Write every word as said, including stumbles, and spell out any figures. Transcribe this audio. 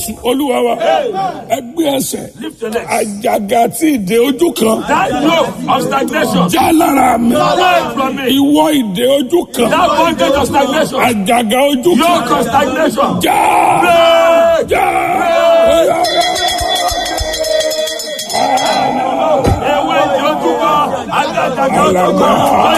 Jésù Olúwa wa. Ẹgbẹ́ ẹsẹ̀. Lift your legs. Àjàgà tí ìdè ojú kan. That yoke of stagnation. Já lára mi. Break from me. Ìwọ ìdè ojú kan. That bondage of stagnation. Àjàgà ojú kan. Yoke of stagnation. Já. Break. Já. Ewé ìdí ojú kan. Àjàgà ojú kan.